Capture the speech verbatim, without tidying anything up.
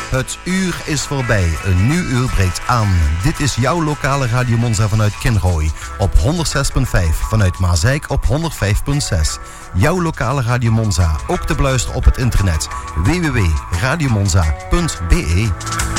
Het uur is voorbij, een nieuw uur breekt aan. Dit is jouw lokale Radio Monza vanuit Kinrooi op honderd zes komma vijf, vanuit Maasijk op honderd vijf komma zes. Jouw lokale Radio Monza, ook te beluisteren op het internet w w w punt radio monza punt b e.